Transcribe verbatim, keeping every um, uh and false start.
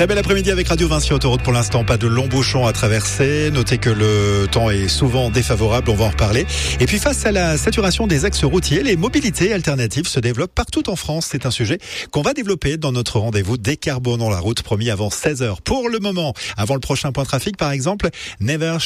Très bel après-midi avec Radio Vinci Autoroute. Pour l'instant, pas de longs bouchons à traverser. Notez que le temps est souvent défavorable, on va en reparler. Et puis face à la saturation des axes routiers, les mobilités alternatives se développent partout en France. C'est un sujet qu'on va développer dans notre rendez-vous Décarbonons la route, promis avant seize heures. Pour le moment, avant le prochain point trafic par exemple, Never